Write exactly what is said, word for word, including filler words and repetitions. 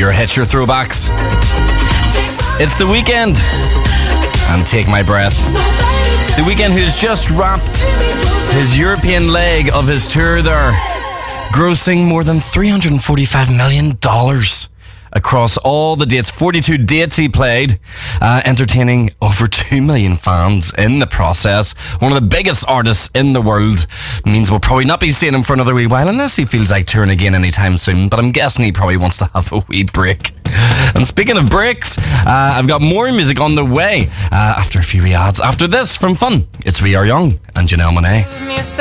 Your hits, your throwbacks. It's The Weeknd and Take My Breath. The Weeknd, who's just wrapped his European leg of his tour there, grossing more than three hundred forty-five million dollars across all the dates, forty-two dates he played, uh, entertaining over two million fans in the process. One of the biggest artists in the world. Means we'll probably not be seeing him for another wee while, unless he feels like touring again anytime soon, but I'm guessing he probably wants to have a wee break. And speaking of breaks, uh, I've got more music on the way uh, after a few wee ads. After this, from Fun, it's We Are Young and Janelle Monáe.